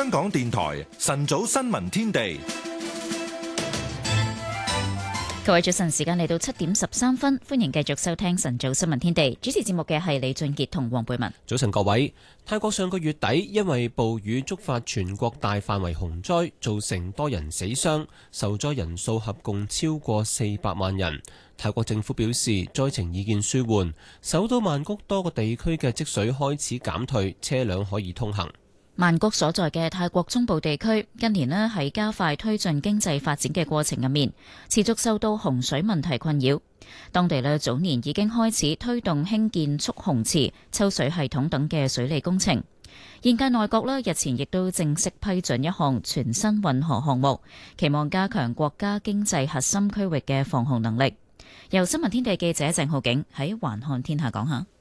香港電台晨早新聞天地。 各位早晨，時間嚟到7:13，歡迎繼續收聽晨早新聞天地。主持節目嘅係李俊傑同黃貝文。 早晨各位，泰國上個月底因為暴雨觸發全國大範圍洪災，造成多人死傷，受災人數合共超過400萬人。泰國政府表示災情已見舒緩，首都曼谷多個地區嘅積水開始減退，車輛可以通行。 曼谷所在嘅泰國中部地區近年咧喺加快推進經濟發展嘅過程入面，持續受到洪水問題困擾。當地咧早年已經開始推動興建蓄洪池、抽水系統等嘅水利工程。現屆內閣咧日前亦都正式批准一項全新運河項目，期望加強國家經濟核心區域嘅防洪能力。由新聞天地記者鄭浩景喺環看天下講下。